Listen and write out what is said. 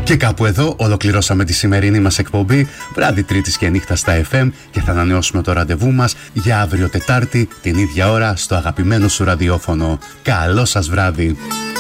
Και κάπου εδώ ολοκληρώσαμε τη σημερινή μας εκπομπή, βράδυ Τρίτης και νύχτα στα FM, και θα ανανεώσουμε το ραντεβού μας για αύριο Τετάρτη την ίδια ώρα στο αγαπημένο σου ραδιόφωνο. Καλό σας βράδυ!